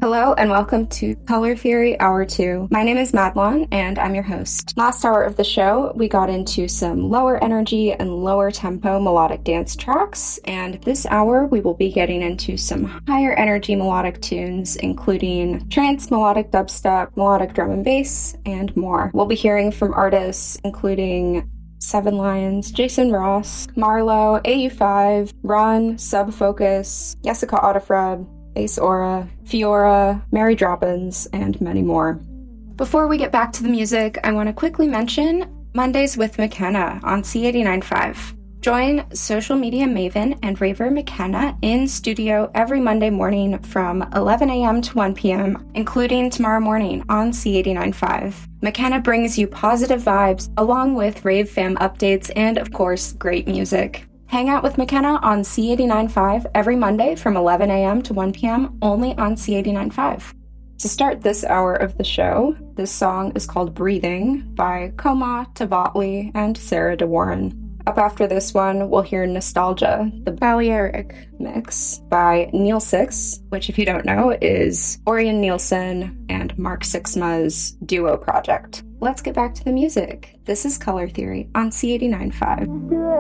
Hello and welcome to Color Theory Hour 2. My name is Madeline and I'm your host. Last hour of the show, we got into some lower energy and lower tempo melodic dance tracks, and this hour we will be getting into some higher energy melodic tunes, including trance, melodic dubstep, melodic drum and bass, and more. We'll be hearing from artists including Seven Lions, Jason Ross, Marlowe, AU5, Run, Subfocus, Jessica Audifred, Ace Aura, Fiora, Mary Droppins, and many more. Before we get back to the music, I want to quickly mention Mondays with McKenna on C89.5. Join social media maven and raver McKenna in studio every Monday morning from 11 a.m. to 1 p.m., including tomorrow morning on C89.5. McKenna brings you positive vibes along with rave fam updates and, of course, great music. Hang out with McKenna on C89.5 every Monday from 11 a.m. to 1 p.m. only on C89.5. To start this hour of the show, this song is called Breathing by Coma, Tavatli, and Sarah De Warren. Up after this one, we'll hear Nostalgia, the Balearic mix by Neil Six, which if you don't know is Orion Nielsen and Mark Sixma's duo project. Let's get back to the music. This is Color Theory on C89.5.